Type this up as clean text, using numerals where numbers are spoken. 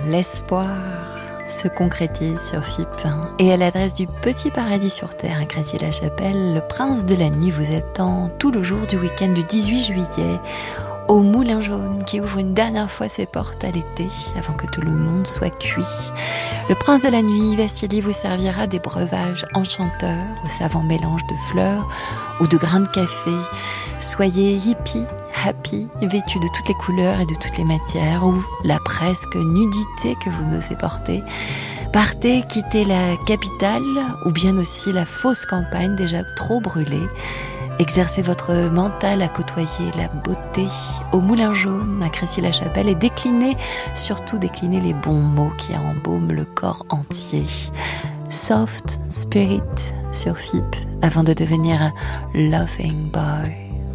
l'espoir se concrétise sur FIP. Et à l'adresse du Petit Paradis sur Terre à Crécy-la-Chapelle, le Prince de la Nuit vous attend tout le jour du week-end du 18 juillet au Moulin Jaune qui ouvre une dernière fois ses portes à l'été avant que tout le monde soit cuit. Le Prince de la Nuit, Vassili, vous servira des breuvages enchanteurs au savant mélange de fleurs ou de grains de café. Soyez hippie, happy, vêtus de toutes les couleurs et de toutes les matières, ou la presque nudité que vous n'osez porter. Partez, quittez la capitale, ou bien aussi la fausse campagne déjà trop brûlée. Exercez votre mental à côtoyer la beauté au Moulin Jaune à Crécy-la-Chapelle et surtout déclinez les bons mots qui embaument le corps entier. Soft Spirit sur FIP avant de devenir un Loving Boy.